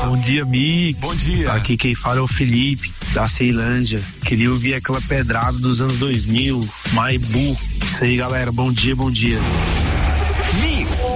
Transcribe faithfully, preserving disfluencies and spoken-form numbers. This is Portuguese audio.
Bom dia, Mix. Bom dia. Aqui quem fala é o Felipe, da Ceilândia. Queria ouvir aquela pedrada dos anos dois mil, Maibu. Isso aí, galera. Bom dia, bom dia. Mix,